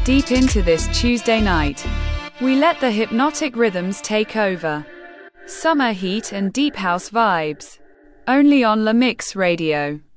Deep into this Tuesday night, we let the hypnotic rhythms take over. Summer heat and deep house vibes. Only on La Mix Radio.